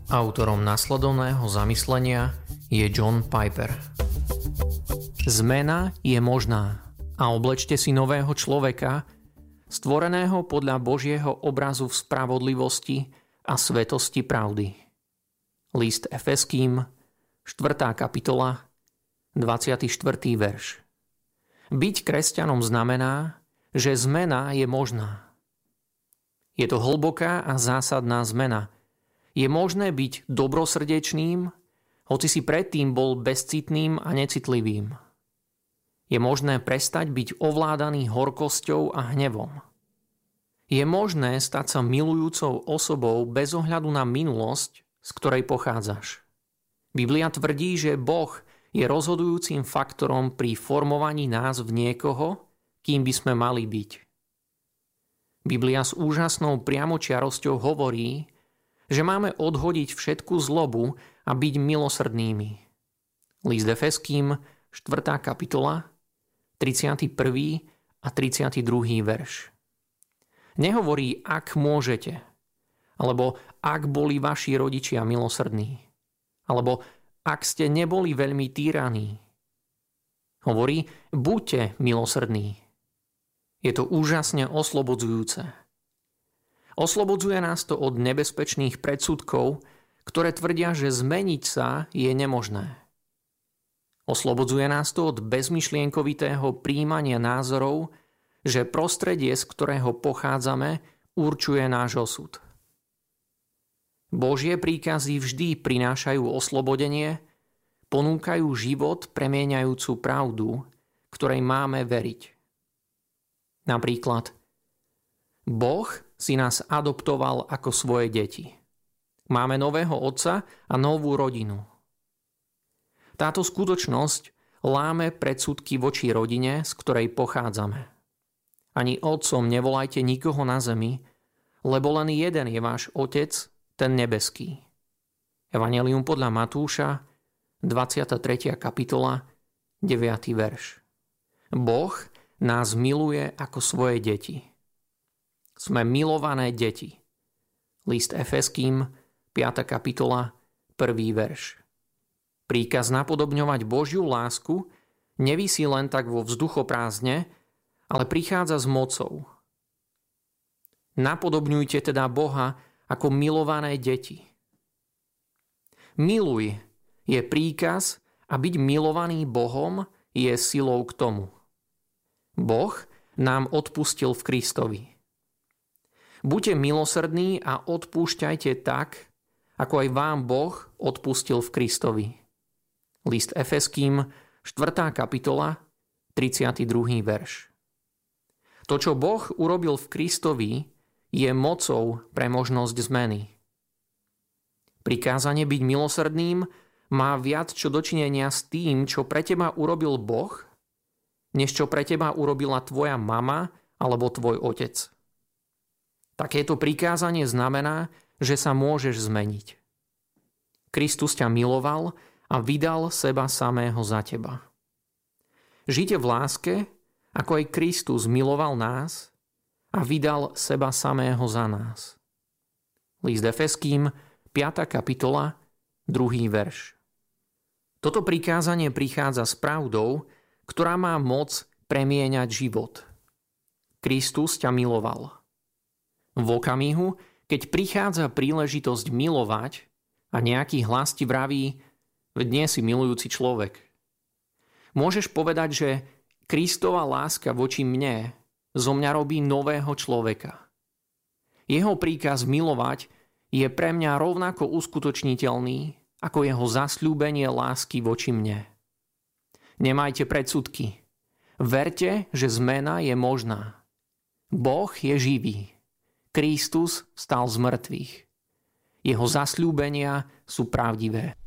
Autorom nasledovného zamyslenia je John Piper. Zmena je možná a oblečte si nového človeka, stvoreného podľa Božieho obrazu v spravodlivosti a svetosti pravdy. List Efeským, 4. kapitola, 24. verš. Byť kresťanom znamená, že zmena je možná. Je to hlboká a zásadná zmena. Je možné byť dobrosrdečným, hoci si predtým bol bezcitným a necitlivým. Je možné prestať byť ovládaný horkosťou a hnevom. Je možné stať sa milujúcou osobou bez ohľadu na minulosť, z ktorej pochádzaš. Biblia tvrdí, že Boh je rozhodujúcim faktorom pri formovaní nás v niekoho, kým by sme mali byť. Biblia s úžasnou priamočiarosťou hovorí, že máme odhodiť všetku zlobu a byť milosrdnými. List Efeským, 4. kapitola, 31. a 32. verš. Nehovorí, ak môžete, alebo ak boli vaši rodičia milosrdní, alebo ak ste neboli veľmi týraní. Hovorí, buďte milosrdní. Je to úžasne oslobodzujúce. Oslobodzuje nás to od nebezpečných predsudkov, ktoré tvrdia, že zmeniť sa je nemožné. Oslobodzuje nás to od bezmyšlienkovitého prijímania názorov, že prostredie, z ktorého pochádzame, určuje náš osud. Božie príkazy vždy prinášajú oslobodenie, ponúkajú život premieňajúcu pravdu, ktorej máme veriť. Napríklad, Boh si nás adoptoval ako svoje deti. Máme nového otca a novú rodinu. Táto skutočnosť láme predsudky voči rodine, z ktorej pochádzame. Ani otcom nevolajte nikoho na zemi, lebo len jeden je váš otec, ten nebeský. Evanjelium podľa Matúša, 23. kapitola, 9. verš. Boh nás miluje ako svoje deti. Sme milované deti. List Efeským, 5. kapitola, 1. verš. Príkaz napodobňovať Božiu lásku nevisí len tak vo vzduchoprázdne, ale prichádza s mocou. Napodobňujte teda Boha ako milované deti. Miluj je príkaz a byť milovaný Bohom je silou k tomu. Boh nám odpustil v Kristovi. Buďte milosrdní a odpúšťajte tak, ako aj vám Boh odpustil v Kristovi. List Efeským, 4. kapitola, 32. verš. To, čo Boh urobil v Kristovi, je mocou pre možnosť zmeny. Prikázanie byť milosrdným má viac čo dočinenia s tým, čo pre teba urobil Boh, než čo pre teba urobila tvoja mama alebo tvoj otec. Takéto prikázanie znamená, že sa môžeš zmeniť. Kristus ťa miloval a vydal seba samého za teba. Žite v láske, ako aj Kristus miloval nás a vydal seba samého za nás. List Efeským, 5. kapitola, 2. verš. Toto prikázanie prichádza s pravdou, ktorá má moc premieňať život. Kristus ťa miloval. V okamihu, keď prichádza príležitosť milovať a nejaký hlas ti vraví, veď nie si milujúci človek. Môžeš povedať, že Kristova láska voči mne zo mňa robí nového človeka. Jeho príkaz milovať je pre mňa rovnako uskutočniteľný ako jeho zasľúbenie lásky voči mne. Nemajte predsudky. Verte, že zmena je možná. Boh je živý. Kristus vstal z mŕtvych. Jeho zasľúbenia sú pravdivé.